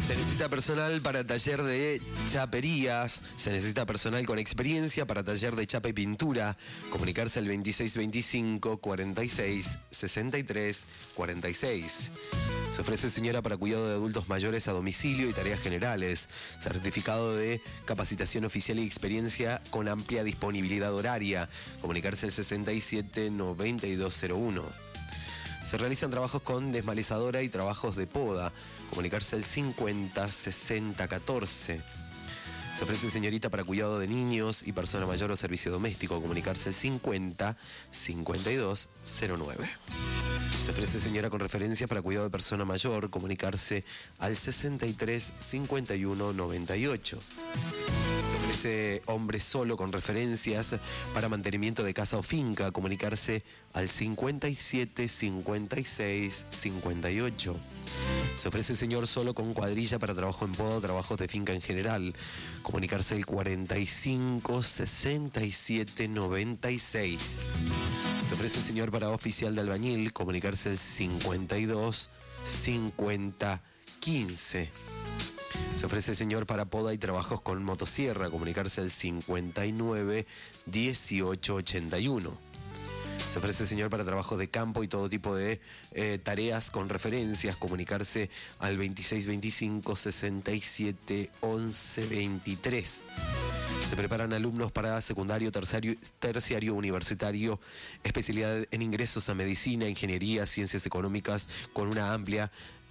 Se necesita personal para taller de chaperías. Se necesita personal con experiencia para taller de chapa y pintura. Comunicarse al 2625 46 63 46. Se ofrece señora para cuidado de adultos mayores a domicilio y tareas generales. Certificado de capacitación oficial y experiencia con amplia disponibilidad horaria. Comunicarse al 67 9201. Se realizan trabajos con desmalezadora y trabajos de poda. Comunicarse al 50 60 14. Se ofrece señorita para cuidado de niños y persona mayor o servicio doméstico. Comunicarse al 50 52 09. Se ofrece señora con referencias para cuidado de persona mayor. Comunicarse al 63 51 98. Se ofrece hombre solo con referencias para mantenimiento de casa o finca. Comunicarse al 57 56 58. Se ofrece señor solo con cuadrilla para trabajo en poda o trabajos de finca en general. Comunicarse al 45 67 96. Se ofrece señor para oficial de albañil. Comunicarse al 52 50 15. Se ofrece señor para poda y trabajos con motosierra. Comunicarse al 59 18 81. Se ofrece señor para trabajo de campo y todo tipo de tareas con referencias. Comunicarse al 2625 67 11 23. Se preparan alumnos para secundario, terciario, universitario, especialidad en ingresos a medicina, ingeniería, ciencias económicas, con una amplia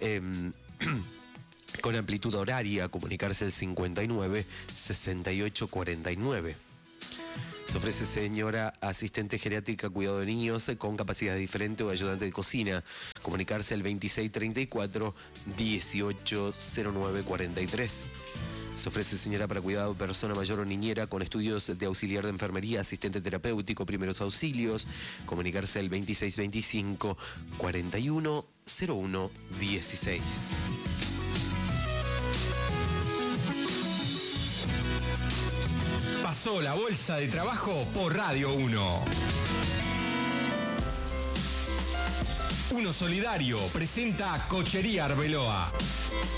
con amplitud horaria. Comunicarse al 59 68 49. Se ofrece señora asistente geriátrica, cuidado de niños con capacidad diferente o ayudante de cocina. Comunicarse al 2634 1809 43. Se ofrece señora para cuidado de persona mayor o niñera con estudios de auxiliar de enfermería, asistente terapéutico, primeros auxilios. Comunicarse al 2625 41 01 16. Pasó la bolsa de trabajo por Radio 1. Uno Solidario presenta Cochería Arbeloa.